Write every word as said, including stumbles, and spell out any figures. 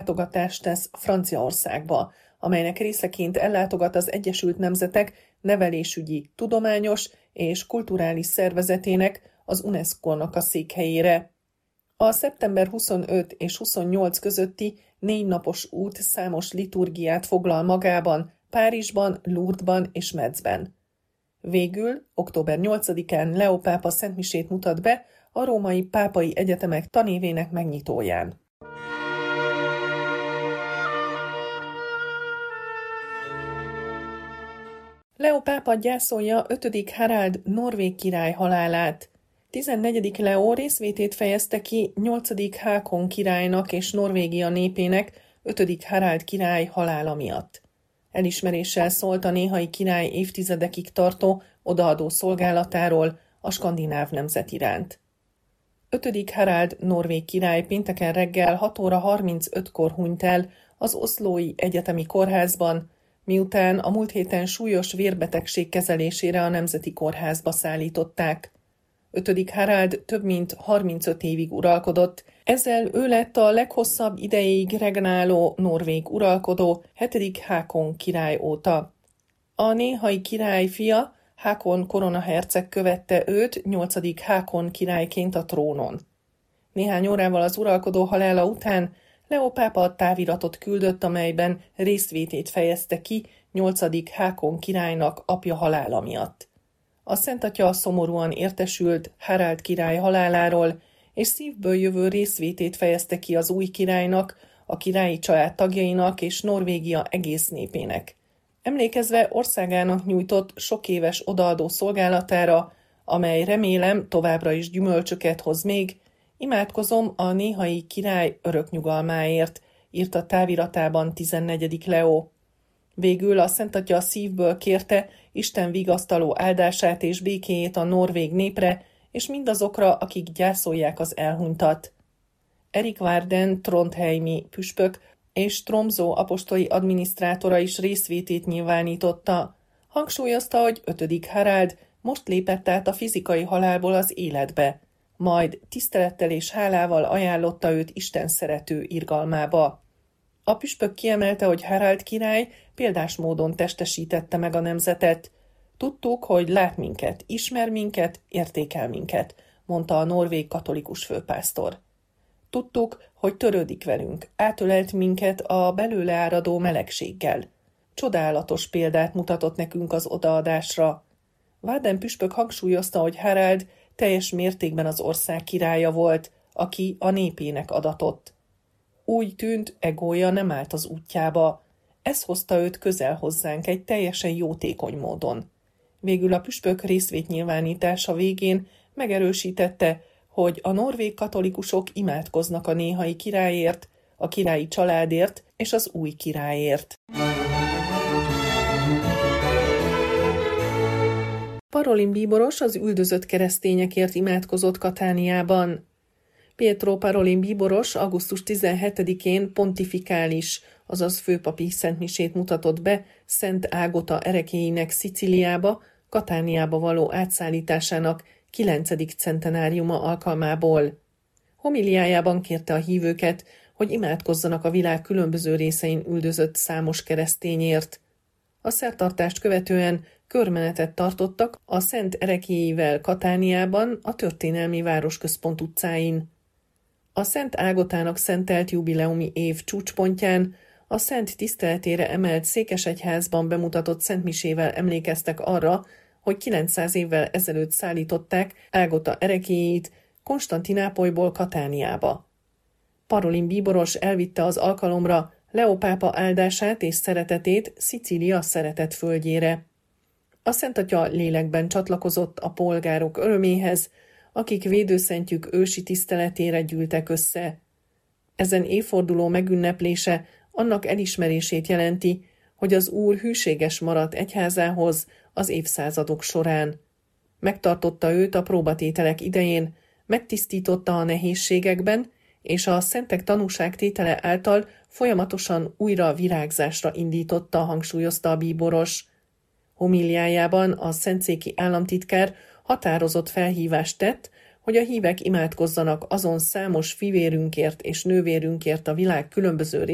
látogatást tesz Franciaországba, amelynek részeként ellátogat az Egyesült Nemzetek nevelésügyi, tudományos és kulturális szervezetének, az UNESCO-nak a székhelyére. A szeptember huszonöt és huszonnyolc közötti négy napos út számos liturgiát foglal magában Párizsban, Lourdesban és Metzben. Végül október nyolcadikán Leó pápa szentmisét mutat be a Római Pápai Egyetemek tanévének megnyitóján. Leó pápa gyászolja ötödik Harald norvég király halálát. tizennegyedik Leó részvétét fejezte ki nyolcadik Hákon királynak és Norvégia népének ötödik Harald király halála miatt. Elismeréssel szólt a néhai király évtizedekig tartó odaadó szolgálatáról a skandináv nemzet iránt. ötödik Harald norvég király pénteken reggel hat óra harmincötkor hunyt el az Oslói Egyetemi Kórházban, miután a múlt héten súlyos vérbetegség kezelésére a Nemzeti Kórházba szállították. ötödik Harald több mint harmincöt évig uralkodott, ezzel ő lett a leghosszabb ideig regnáló norvég uralkodó hetedik Hákon király óta. A néhai király fia, Hákon koronaherceg követte őt nyolcadik Hákon királyként a trónon. Néhány órával az uralkodó halála után Leó pápa táviratot küldött, amelyben részvétét fejezte ki nyolcadik Hákon királynak apja halála miatt. A Szent Atya szomorúan értesült Harald király haláláról, és szívből jövő részvétét fejezte ki az új királynak, a királyi család tagjainak és Norvégia egész népének. Emlékezve országának nyújtott sok éves odaadó szolgálatára, amely remélem továbbra is gyümölcsöket hoz még, imádkozom a néhai király örök nyugalmáért, írta táviratában tizennegyedik Leó. Végül a Szent Atya szívből kérte Isten vigasztaló áldását és békéjét a norvég népre, és mindazokra, akik gyászolják az elhunytat. Erik Varden trondheimi püspök és Tromsø apostoli adminisztrátora is részvétét nyilvánította. Hangsúlyozta, hogy ötödik Harald most lépett át a fizikai halálból az életbe, majd tisztelettel és hálával ajánlotta őt Isten szerető irgalmába. A püspök kiemelte, hogy Harald király példás módon testesítette meg a nemzetet. Tudtuk, hogy lát minket, ismer minket, értékel minket, mondta a norvég katolikus főpásztor. Tudtuk, hogy törődik velünk, átölelt minket a belőle áradó melegséggel. Csodálatos példát mutatott nekünk az odaadásra. Varden püspök hangsúlyozta, hogy Harald teljes mértékben az ország királya volt, aki a népének adatott. Úgy tűnt, egója nem állt az útjába. Ez hozta őt közel hozzánk egy teljesen jótékony módon. Végül a püspök részvétnyilvánítása végén megerősítette, hogy a norvég katolikusok imádkoznak a néhai királyért, a királyi családért és az új királyért. Parolin bíboros az üldözött keresztényekért imádkozott Katániában. Pietro Parolin bíboros augusztus tizenhetedikén pontifikális, azaz főpapi szentmisét mutatott be Szent Ágota erekéinek Szicíliába, Katániába való átszállításának kilencedik centenáriuma alkalmából. Homiliájában kérte a hívőket, hogy imádkozzanak a világ különböző részein üldözött számos keresztényért. A szertartást követően körmenetet tartottak a Szent erekéivel Katániában, a történelmi városközpont utcáin. A Szent Ágotának szentelt jubileumi év csúcspontján a szent tiszteletére emelt székesegyházban bemutatott szentmisével emlékeztek arra, hogy kilencszáz évvel ezelőtt szállították Ágota erekéit Konstantinápolyból Katániába. Parolin bíboros elvitte az alkalomra Leó pápa áldását és szeretetét Szicília szeretett földjére. A Szent Atya lélekben csatlakozott a polgárok öröméhez, akik védőszentjük ősi tiszteletére gyűltek össze. Ezen évforduló megünneplése annak elismerését jelenti, hogy az Úr hűséges maradt egyházához az évszázadok során. Megtartotta őt a próbatételek idején, megtisztította a nehézségekben, és a szentek tanúságtétele által folyamatosan újra virágzásra indította, hangsúlyozta a bíboros. Homiliájában a szentszéki államtitkár határozott felhívást tett, hogy a hívek imádkozzanak azon számos fivérünkért és nővérünkért a világ különböző